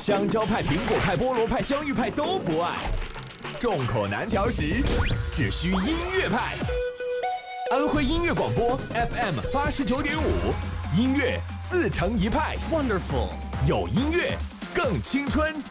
香蕉派、苹果派、菠萝派、香芋派都不爱，众口难调时，只需音乐派。安徽音乐广播 FM 89.5，音乐自成一派。Wonderful， 有音乐更青春。